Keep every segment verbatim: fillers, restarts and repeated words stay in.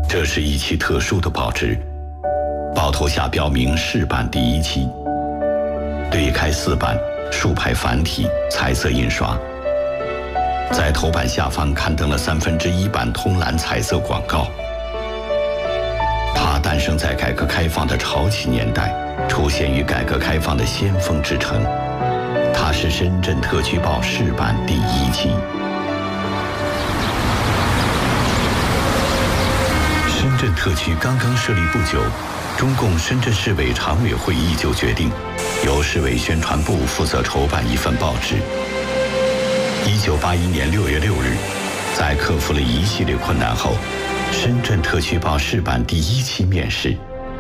这是一期特殊的报纸，报头下标明市版第一期，对开四版，竖排繁体，彩色印刷。在头版下方刊登了三分之一版通蓝彩色广告。它诞生在改革开放的潮起年代，出现于改革开放的先锋之城。它是深圳特区报市版第一期。深圳特区刚刚设立不久，中共深圳市委常委会议就决定，由市委宣传部负责筹办一份报纸。一九八一年六月六日，在克服了一系列困难后，深圳特区报市版第一期面世。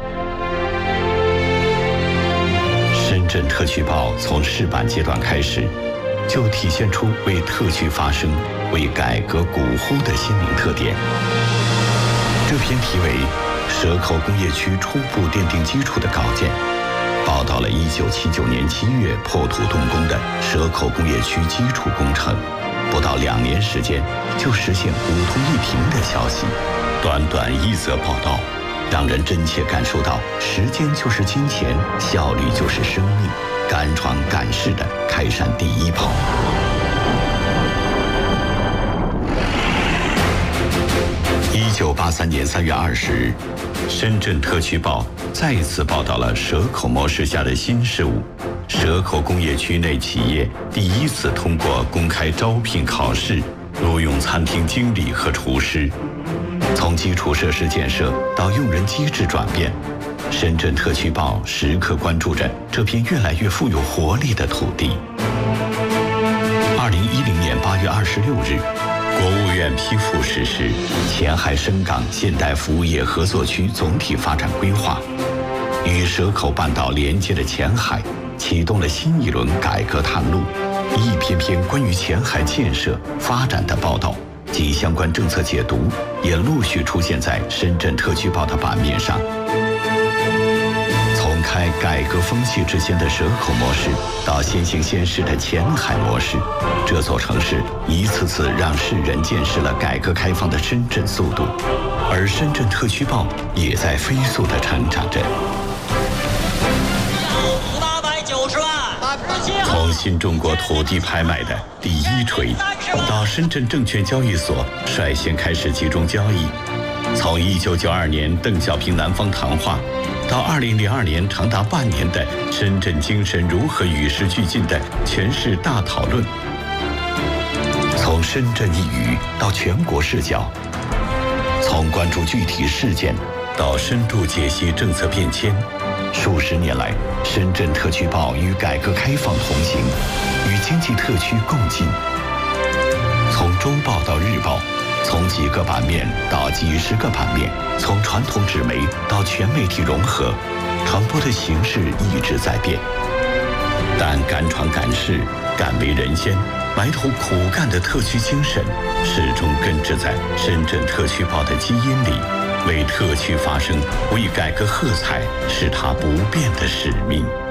深圳特区报从市版阶段开始，就体现出为特区发声、为改革鼓呼的鲜明特点。这篇题为《蛇口工业区初步奠定基础》的稿件，报道了一九七九年七月破土动工的蛇口工业区基础工程，不到两年时间就实现五通一平的消息。短短一则报道，让人真切感受到时间就是金钱，效率就是生命，敢闯敢试的开山第一炮。一九八三年三月二十日，深圳特区报再次报道了蛇口模式下的新事物。蛇口工业区内企业第一次通过公开招聘考试录用餐厅经理和厨师。从基础设施建设到用人机制转变，深圳特区报时刻关注着这片越来越富有活力的土地。二零一零年八月二十六日，国务院批复实施《前海深港现代服务业合作区总体发展规划》，与蛇口半岛连接的前海启动了新一轮改革探路。一篇篇关于前海建设发展的报道及相关政策解读也陆续出现在深圳特区报的版面上。从开改革风气之先的蛇口模式到先行先试的前海模式，这座城市一次次让世人见识了改革开放的深圳速度，而深圳特区报也在飞速地成长着。 八百九十万， 从新中国土地拍卖的第一锤，到深圳证券交易所率先开始集中交易，从一九九二年邓小平南方谈话，到二零零二年长达半年的深圳精神如何与时俱进的全市大讨论，从深圳一语到全国视角，从关注具体事件到深度解析政策变迁，数十年来，深圳特区报与改革开放同行，与经济特区共进。从周报到日报，从几个版面到几十个版面，从传统纸媒到全媒体融合，传播的形式一直在变。但敢闯敢试、敢为人先、埋头苦干的特区精神，始终根植在深圳特区报的基因里。为特区发声，为改革喝彩，是他不变的使命。